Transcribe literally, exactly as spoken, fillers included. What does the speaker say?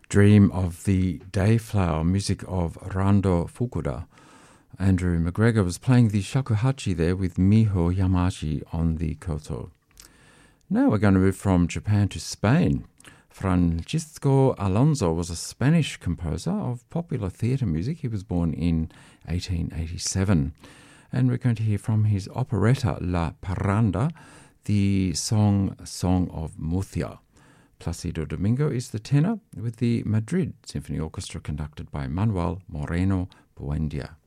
Dream of the Dayflower, music of Rando Fukuda. Andrew McGregor was playing the shakuhachi there with Miho Yamashi on the koto. Now we're going to move from Japan to Spain. Francisco Alonso was a Spanish composer of popular theatre music. He was born in eighteen eighty-seven. And we're going to hear from his operetta La Parranda, the song Song of Murcia. Placido Domingo is the tenor, with the Madrid Symphony Orchestra conducted by Manuel Moreno Buendia.